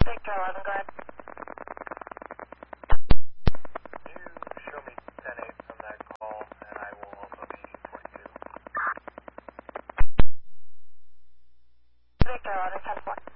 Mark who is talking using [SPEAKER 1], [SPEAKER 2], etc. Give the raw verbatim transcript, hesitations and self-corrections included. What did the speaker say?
[SPEAKER 1] Victor eleven, go ahead.
[SPEAKER 2] Can you show me ten eight from that call, and I will also be forty-two.
[SPEAKER 1] Victor eleven, ten four.